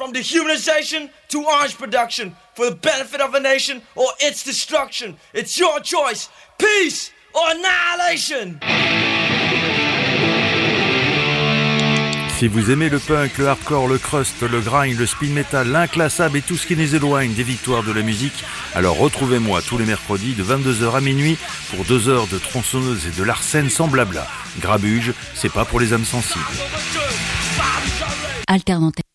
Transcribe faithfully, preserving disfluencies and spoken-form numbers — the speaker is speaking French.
From dehumanization to orange production, for the benefit of a nation or its destruction. It's your choice, peace or annihilation. Si vous aimez le punk, le hardcore, le crust, le grind, le speed metal, l'inclassable et tout ce qui nous éloigne des victoires de la musique, alors retrouvez-moi tous les mercredis de vingt-deux heures à minuit pour deux heures de tronçonneuse et de l'arsène sans blabla. Grabuge, c'est pas pour les âmes sensibles. Alternante.